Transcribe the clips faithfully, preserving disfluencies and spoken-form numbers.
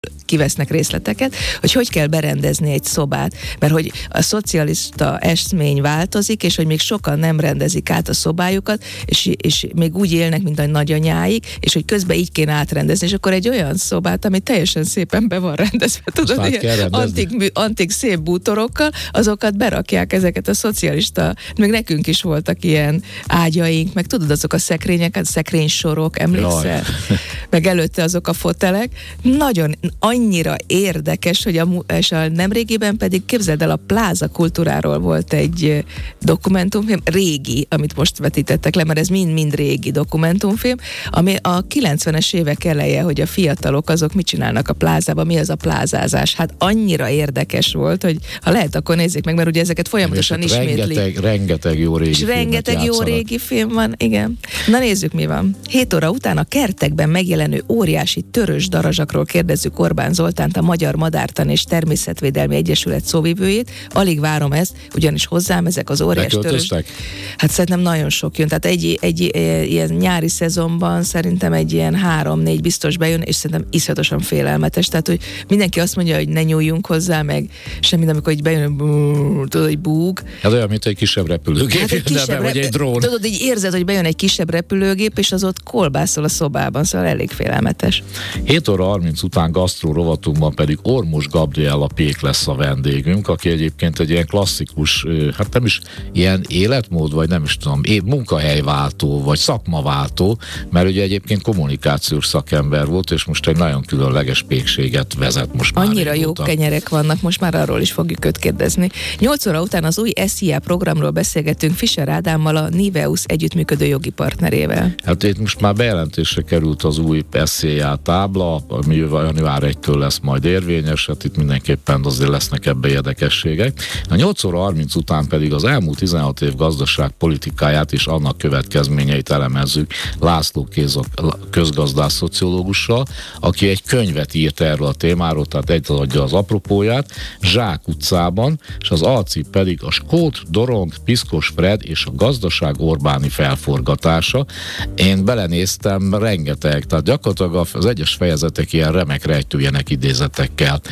kivesznek részleteket, hogy hogy kell berendezni egy szobát, mert hogy a szocialista eszmény változik, és hogy még sokan nem rendezik át a szobájukat, és, és még úgy élnek, mint a nagyanyáik, és hogy közben így kéne átrendezni, és akkor egy olyan szobát, ami teljesen szépen be van rendezve, tudod, ilyen antik, antik szép bútorokkal, azokat berakják ezeket a szocialista, meg nekünk is voltak ilyen ágyaink, meg tudod, azok a szekrények, a szekrénysorok, emlékszel? Meg előtte azok a fotelek. Nagyon, annyira érdekes, hogy a, és a nemrégiben pedig képzeld el, a Pláza Kultúráról volt egy dokumentumfilm, régi, amit most vetítettek le, mert ez mind-mind régi dokumentumfilm, ami a kilencvenes évek eleje, hogy a fiatalok azok mit csinálnak a plázában, mi az a plázázás. Hát annyira érdekes volt, hogy ha lehet, akkor nézzék meg, mert ugye ezeket folyamatosan ismétlik. Rengeteg, rengeteg jó régi és rengeteg jó régi film van, igen. Na nézzük, mi van. hét óra után a kertekben megjelenő óriási törös darazsakról kérdezzük Orbán Zoltánt, a Magyar Madártan és Természetvédelmi Egyesület szóvivőjét. Alig várom ezt, ugyanis hozzám ezek az óriás törös. Hát szerintem nagyon sok jön. Tehát egy, egy, egy ilyen nyári szezonban szerintem egy ilyen három-négy biztos bejön, és szerintem iszonyatosan félelmetes. Tehát, hogy mindenki azt mondja, hogy ne nyúljunk hozzá, meg semmit, amikor így bejön, tudod, hogy búg. Ez olyan, mint egy kisebb repülőgép, hát egy kisebb de, rep- vagy egy drón. Tudod, így érzed, hogy bejön egy kisebb repülőgép, és az ott kolbászol a szobában, szóval elég félelmetes. hét óra harminc után gasztró rovatunkban pedig Ormos Gabriella Pék lesz a vendégünk, aki egyébként egy ilyen klasszikus, hát nem is ilyen életmód, vagy nem is tudom, munkahelyváltó, vagy szakmaváltó, mert ugye egyébként kommunikációs szakember volt, és most egy nagyon különleges pékséget vezet most már. Annyira jó kenyerek vannak, most már arról is fogjuk őt kérdezni. nyolc óra után az új es i á programról beszélgetünk Fischer Ádámmal, a Niveus együttműködő jogi partnerével. Hát itt most már bejelentésre került az új es i á tábla, ami január elsejétől lesz majd érvényes, hát itt mindenképpen azért lesznek ebbe érdekességek. A nyolc óra harminc után pedig az elmúlt tizenhat év gazdaságpolitikáját és annak következményeit elemezzük László Kézak közgazdász szociológussal, aki egy könyvet írt erről a témáról, tehát egy adja az apropóját, Zsák utcában, és az alcím pedig a Skót, Dorong, Piszkos Fred és a gazdaság Orbáni felforgatása. Én belenéztem, rengeteg, tehát gyakorlatilag az egyes fejezetek ilyen remek rejtőjenek idézetekkel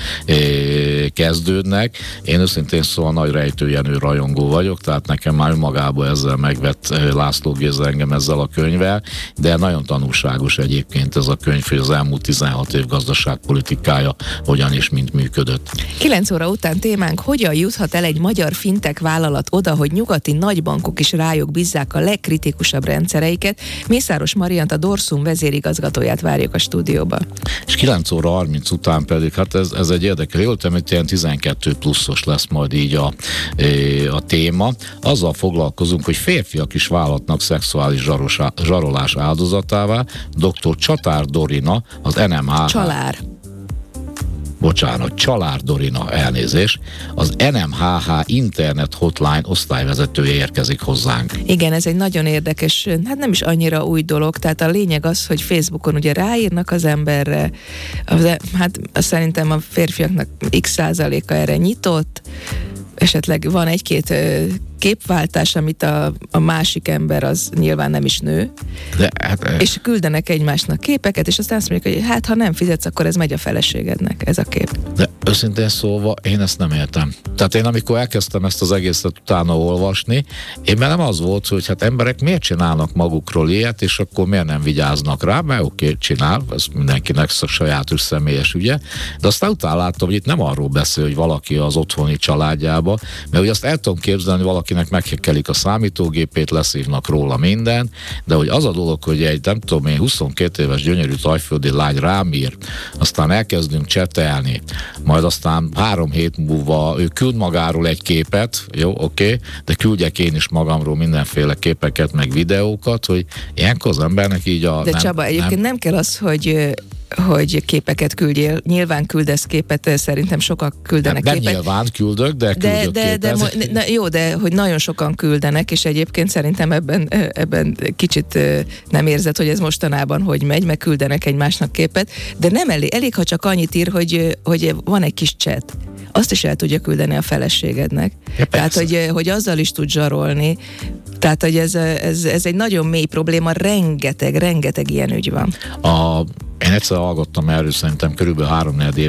é, kezdődnek. Én őszintén szóval nagy rejtőjenő rajongó vagyok, tehát nekem már magában ezzel megvett László Géza engem ezzel a könyvvel, de nagyon tanulságos egyébként ez a könyv, hogy az elmúlt tizenhat év gazdaságpolitikája hogyan és mint működött. kilenc óra után témánk, hogyan juthat el egy magyar fintech vállalat oda, hogy nyugati nagybankok is rájuk bízzák a legkritikusabb rendszereiket. Mészáros Mariant, a Dorsum vezérigazgatóját várjuk a stúdióba. És kilenc óra harminc után pedig, hát ez, ez egy érdekel, jól tudom, hogy ilyen tizenkettő pluszos lesz majd így a, a téma. Azzal foglalkozunk, hogy férfiak is válhatnak szexuális zsaros, zsarolás áldozatává. doktor Csatár Dorina, az en em há há... Csalár. Bocsánat, Csalár Dorina, elnézés, az en em há há Internet Hotline osztályvezetője érkezik hozzánk. Igen, ez egy nagyon érdekes, hát nem is annyira új dolog, tehát a lényeg az, hogy Facebookon ugye ráírnak az emberre, az, hát szerintem a férfiaknak x százaléka erre nyitott, esetleg van egy-két képváltás, amit a, a másik ember az nyilván nem is nő, de, hát, és küldenek egymásnak képeket, és aztán azt mondjuk, hogy hát ha nem fizetsz, akkor ez megy a feleségednek, ez a kép. De őszintén szólva, én ezt nem értem. Tehát én amikor elkezdtem ezt az egészet utána olvasni, én már nem az volt, hogy hát emberek miért csinálnak magukról ilyet, és akkor miért nem vigyáznak rá, mert oké, okay, csinál, ez mindenkinek sajátos személyes ügye, de aztán utána láttam, hogy itt nem arról beszél, hogy valaki az otthoni családjába, mert hogy azt el tudom képzelni, valaki akinek meghekkelik a számítógépét, leszívnak róla minden, de hogy az a dolog, hogy egy nem tudom én huszonkét éves gyönyörű tajföldi lány rám ír, aztán elkezdünk csetelni, majd aztán három hét múlva ő küld magáról egy képet, jó, oké, okay, de küldjek én is magamról mindenféle képeket, meg videókat, hogy ilyenkor az embernek így a... De nem, Csaba, egyébként nem, nem kell az, hogy hogy képeket küldjél. Nyilván küldesz képet, szerintem sokan küldenek nem, képet. Nem nyilván küldök, de küldök de, de, képet. De, de, jó, de hogy nagyon sokan küldenek, és egyébként szerintem ebben, ebben kicsit nem érzed, hogy ez mostanában hogy megy, meg küldenek egymásnak képet, de nem elég, elég ha csak annyit ír, hogy, hogy van egy kis chat. Azt is el tudja küldeni a feleségednek. Ja, tehát, hogy, hogy azzal is tud zsarolni. Tehát, hogy ez, ez, ez egy nagyon mély probléma, rengeteg, rengeteg ilyen ügy van. A Én egyszer hallgattam erről, szerintem körülbelül három